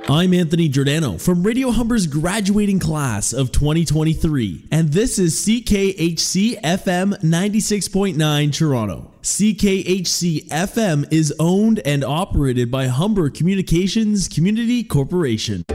I'm Anthony Giordano from Radio Humber's graduating class of 2023, and this is CKHC FM 96.9 Toronto. CKHC FM is owned and operated by Humber Communications Community Corporation.